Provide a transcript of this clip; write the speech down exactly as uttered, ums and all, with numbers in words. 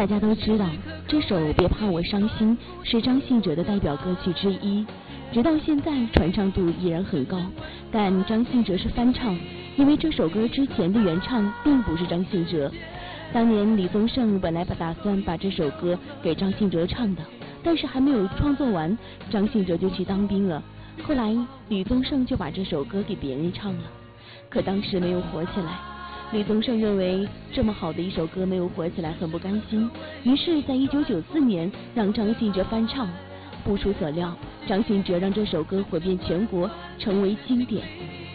大家都知道，这首《别怕我伤心》是张信哲的代表歌曲之一，直到现在传唱度依然很高。但张信哲是翻唱，因为这首歌之前的原唱并不是张信哲。当年李宗盛本来打算把这首歌给张信哲唱的，但是还没有创作完，张信哲就去当兵了。后来李宗盛就把这首歌给别人唱了，可当时没有火起来。李宗盛认为这么好的一首歌没有火起来，很不甘心，于是在一九九四年让张信哲翻唱。不出所料，张信哲让这首歌火遍全国，成为经典。